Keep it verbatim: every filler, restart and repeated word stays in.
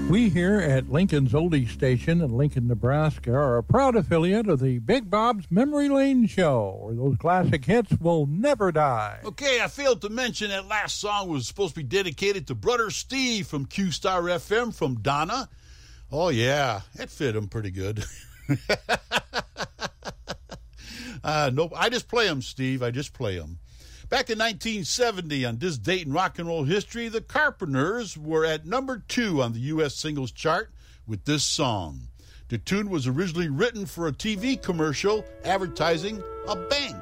We here at Lincoln's Oldie Station in Lincoln, Nebraska are a proud affiliate of the Big Bob's Memory Lane Show, where those classic hits will never die. Okay, I failed to mention that last song was supposed to be dedicated to Brother Steve from Q-Star F M from Donna. Oh, yeah, it fit him pretty good. uh, nope, I just play them, Steve. I just play them. Back in nineteen seventy, on this date in rock and roll history, the Carpenters were at number two on the U S singles chart with this song. The tune was originally written for a T V commercial advertising a bank.